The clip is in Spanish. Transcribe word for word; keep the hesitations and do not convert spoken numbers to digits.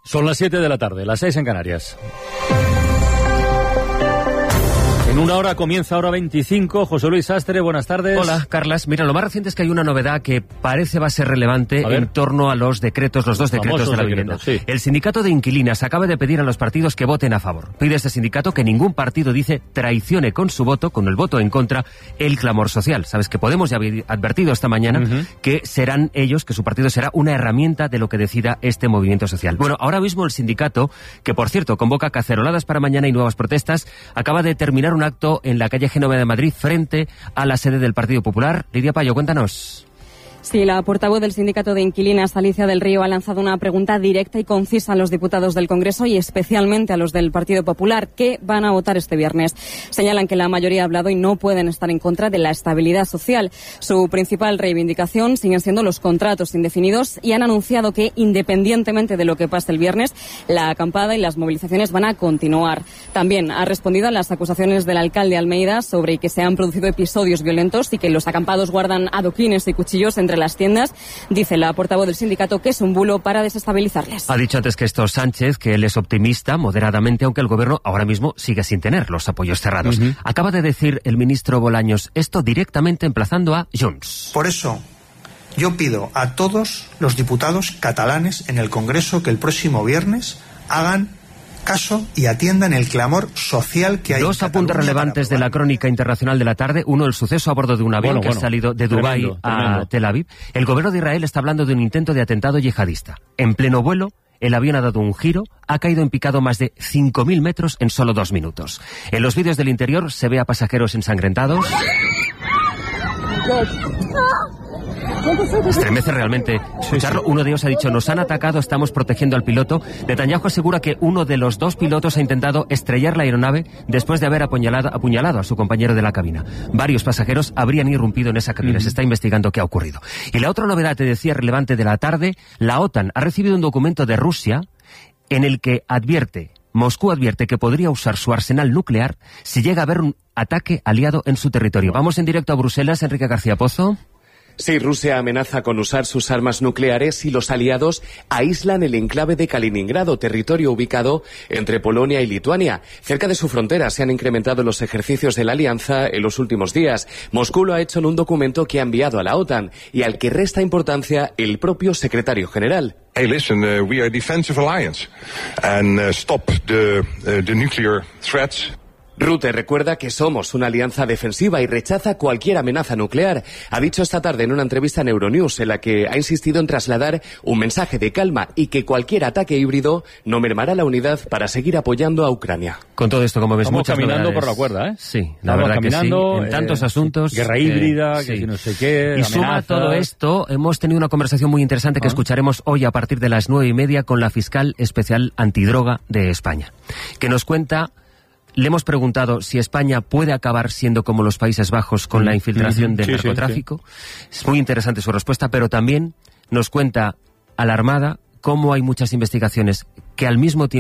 Son las siete de la tarde, las seis en Canarias. En una hora comienza Hora veinticinco. José Luis Sastre, buenas tardes. Hola, Carlas. Mira, lo más reciente es que hay una novedad que parece va a ser relevante en torno a los decretos, los dos decretos de la vivienda. Sí. El sindicato de inquilinas acaba de pedir a los partidos que voten a favor. Pide este sindicato que ningún partido, dice, traicione con su voto, con el voto en contra, el clamor social. Sabes que Podemos ya había advertido esta mañana uh-huh. que serán ellos, que su partido será una herramienta de lo que decida este movimiento social. Bueno, ahora mismo el sindicato, que por cierto convoca caceroladas para mañana y nuevas protestas, acaba de terminar una acto en la calle Génova de Madrid frente a la sede del Partido Popular. Lidia Payo, cuéntanos. Sí, la portavoz del Sindicato de Inquilinas, Alicia del Río, ha lanzado una pregunta directa y concisa a los diputados del Congreso y especialmente a los del Partido Popular, que van a votar este viernes. Señalan que la mayoría ha hablado y no pueden estar en contra de la estabilidad social. Su principal reivindicación siguen siendo los contratos indefinidos y han anunciado que, independientemente de lo que pase el viernes, la acampada y las movilizaciones van a continuar. También ha respondido a las acusaciones del alcalde Almeida sobre que se han producido episodios violentos y que los acampados guardan adoquines y cuchillos entre las tiendas. Dice la portavoz del sindicato que es un bulo para desestabilizarles. Ha dicho antes que esto Sánchez, que él es optimista moderadamente, aunque el gobierno ahora mismo sigue sin tener los apoyos cerrados. Uh-huh. Acaba de decir el ministro Bolaños esto directamente emplazando a Junts. Por eso yo pido a todos los diputados catalanes en el Congreso que el próximo viernes hagan caso y atiendan el clamor social que hay. Dos apuntes relevantes de la crónica internacional de la tarde. Uno, el suceso a bordo de un avión bueno, que bueno. ha salido de Dubái tremendo, a tremendo. Tel Aviv. El gobierno de Israel está hablando de un intento de atentado yihadista. En pleno vuelo, el avión ha dado un giro, ha caído en picado más de cinco mil metros en solo dos minutos. En los vídeos del interior se ve a pasajeros ensangrentados. Estremece realmente escucharlo. Uno de ellos ha dicho: nos han atacado, estamos protegiendo al piloto. Netanyahu asegura que uno de los dos pilotos ha intentado estrellar la aeronave después de haber apuñalado, apuñalado a su compañero de la cabina. Varios pasajeros habrían irrumpido en esa cabina. Uh-huh. Se está investigando qué ha ocurrido. Y la otra novedad, te decía, relevante de la tarde, la OTAN ha recibido un documento de Rusia en el que advierte, Moscú advierte que podría usar su arsenal nuclear si llega a haber un ataque aliado en su territorio. Vamos en directo a Bruselas, Enrique García Pozo. Sí, Rusia amenaza con usar sus armas nucleares si los aliados aíslan el enclave de Kaliningrado, territorio ubicado entre Polonia y Lituania. Cerca de su frontera se han incrementado los ejercicios de la alianza en los últimos días. Moscú lo ha hecho en un documento que ha enviado a la OTAN y al que resta importancia el propio secretario general. Hey, listen, uh, we are a defensive alliance and uh, stop the, uh, the nuclear threats. Rutte recuerda que somos una alianza defensiva y rechaza cualquier amenaza nuclear. Ha dicho esta tarde en una entrevista en Euronews en la que ha insistido en trasladar un mensaje de calma y que cualquier ataque híbrido no mermará la unidad para seguir apoyando a Ucrania. Con todo esto, como ves, Estamos muchas caminando novedades. por la cuerda, ¿eh? Sí, la Estamos verdad que sí. En tantos eh, asuntos. Guerra híbrida, eh, que sí. si no sé qué. Y suma amenazas. todo esto, hemos tenido una conversación muy interesante que ¿Ah? escucharemos hoy a partir de las nueve y media con la fiscal especial antidroga de España, que nos cuenta. Le hemos preguntado si España puede acabar siendo como los Países Bajos con la infiltración mm-hmm. del sí, narcotráfico. Sí, sí. Es muy interesante su respuesta, pero también nos cuenta a la Armada cómo hay muchas investigaciones que al mismo tiempo